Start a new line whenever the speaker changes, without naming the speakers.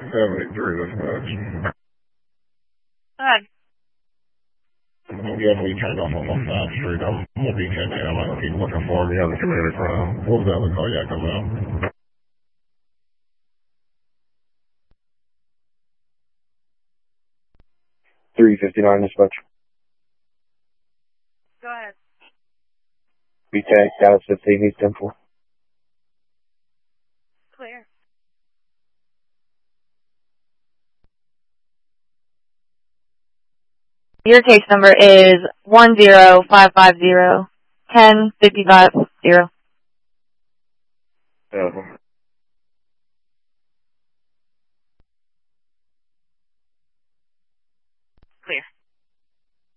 73 dispatch.
Go ahead.
Yeah, we turned off on the side street. I'm gonna be 10 I'm gonna keep looking for the other committed crime. What was that other car? Yeah, come out.
359 dispatch.
Go ahead.
BTAC, Dallas 15, East Temple.
Clear.
Your case number is 10550-1055-0.